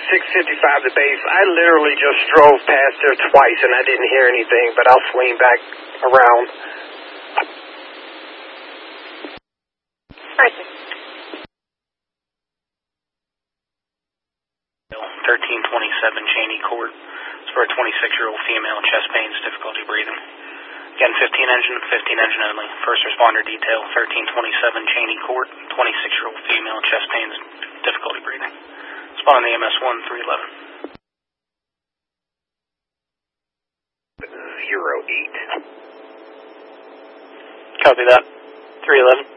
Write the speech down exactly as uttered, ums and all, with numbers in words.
six fifty-five to base. I literally just drove past there twice and I didn't hear anything, but I'll swing back around. Right. thirteen twenty-seven Cheney Court. It's for a twenty-six-year-old female, chest pains, difficulty breathing. Again, fifteen engine, fifteen engine only. First responder detail, thirteen twenty-seven Cheney Court, twenty-six-year-old female, chest pains, difficulty breathing. Spot on the M S one, three eleven. Zero eight. Copy that. three eleven.